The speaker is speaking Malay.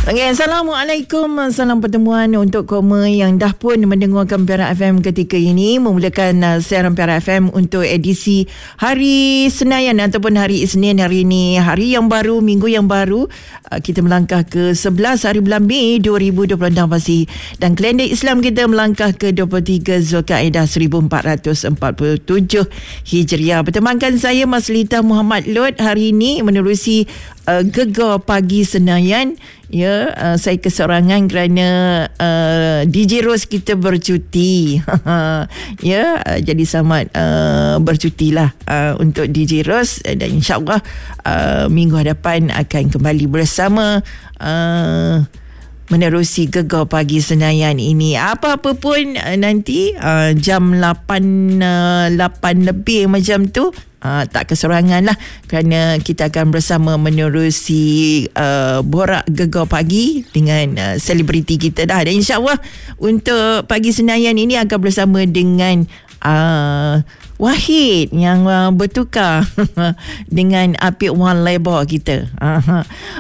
Okay, Assalamualaikum. Salam pertemuan untuk koma yang dah pun mendengarkan Perak FM ketika ini. Memulakan siaran Perak FM untuk edisi hari Senayan ataupun hari Isnin hari ini. Hari yang baru, minggu yang baru. Kita melangkah ke 11 hari bulan Mei 2026 pasti. Dan kalender Islam kita melangkah ke 23 Zulkaidah 1447 Hijriah. Bertemankan saya Maslita Muhammad Lod hari ini menerusi Gegar Pagi Senayan. Ya, saya keseorangan kerana DJ Ros kita bercuti. Ya, jadi selamat bercutilah untuk DJ Ros, dan insyaAllah minggu hadapan akan kembali bersama menerusi Gegar Pagi Senayan ini. Apa-apa pun nanti jam 8 lebih macam tu, tak keserangan lah, kerana kita akan bersama menerusi borak Gegar Pagi dengan selebriti kita dah. Dan insyaAllah untuk Pagi Senayan ini akan bersama dengan Wahid yang bertukar dengan Apik Wan Labor kita.